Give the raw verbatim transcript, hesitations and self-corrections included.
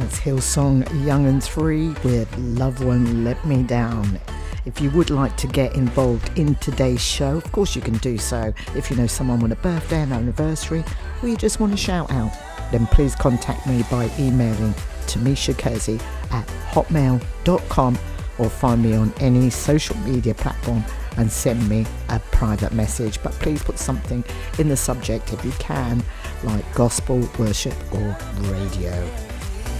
That's Hillsong Young and Free with Love Won't Let Me Down. If you would like to get involved in today's show, of course you can do so. If you know someone with a birthday, an anniversary, or you just want to shout out, then please contact me by emailing Tamisha Kersey at hotmail dot com or find me on any social media platform and send me a private message. But please put something in the subject if you can, like gospel, worship or radio.